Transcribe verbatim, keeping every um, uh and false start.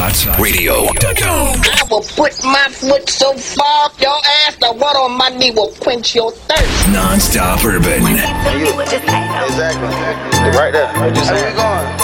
dot radio dot com. I will put my foot so far up your ass, the water on my knee will quench your thirst. Non-stop urban. You, exactly. Right there. Just where we going?